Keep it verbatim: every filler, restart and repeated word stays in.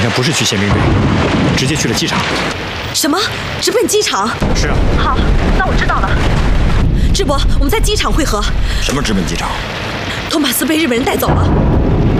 像不是去宪兵队，直接去了机场。 什么？直奔机场？ 是啊。 好，那我知道了。智伯，我们在机场会合。 什么直奔机场？ 托马斯被日本人带走了。